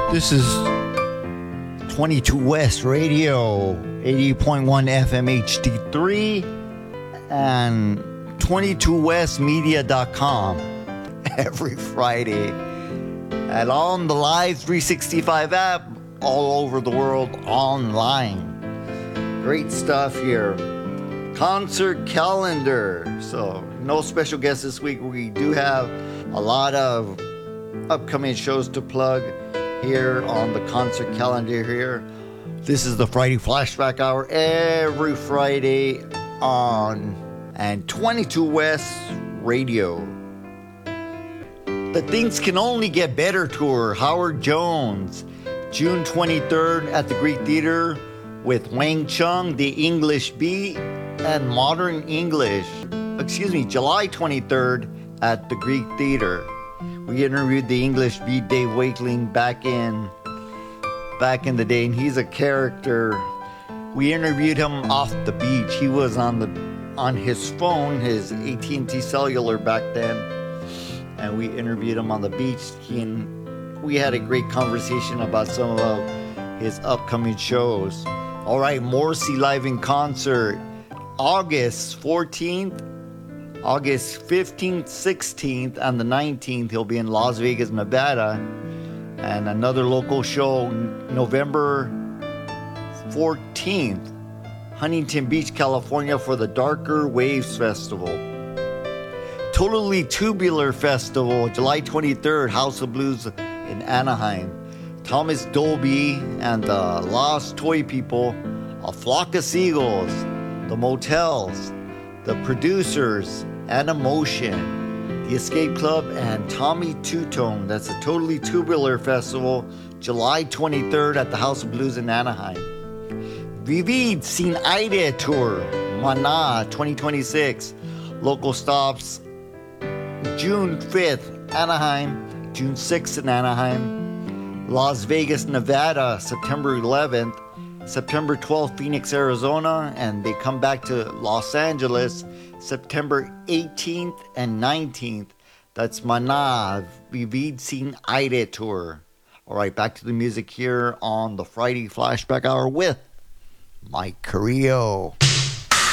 This is 22 West Radio, 80.1 FM HD3, and 22westmedia.com every Friday. And on the Live 365 app, all over the world online. Great stuff here. Concert calendar. So, no special guests this week. We do have a lot of upcoming shows to plug here on the concert calendar here. This is the Friday Flashback Hour every Friday on and 22 West Radio. The Things Can Only Get Better tour, Howard Jones, June 23rd at the Greek Theater with Wang Chung, The English Beat, and Modern English. July 23rd at the Greek Theater. We interviewed the English Beat Dave Wakeling back in the day, and he's a character. We interviewed him off the beach. He was on his phone, his AT&T cellular back then, and we interviewed him on the beach. We had a great conversation about some of his upcoming shows. All right, Morrissey live in concert, August 14th. August 15th, 16th, and the 19th, he'll be in Las Vegas, Nevada. And another local show, November 14th, Huntington Beach, California, for the Darker Waves Festival. Totally Tubular Festival, July 23rd, House of Blues in Anaheim. Thomas Dolby and the Lost Toy People, A Flock of Seagulls, The Motels, The Producers, and Emotion, The Escape Club, and Tommy Two-Tone. That's a Totally Tubular Festival, July 23rd at the House of Blues in Anaheim. Vivid Sin Aire Tour, Mana 2026. Local stops, June 5th, Anaheim, June 6th in Anaheim. Las Vegas, Nevada, September 11th. September 12th, Phoenix, Arizona, and they come back to Los Angeles September 18th and 19th. That's Mana, Vivid Sin Aire Tour. All right, back to the music here on the Friday Flashback Hour with Mike Carrillo.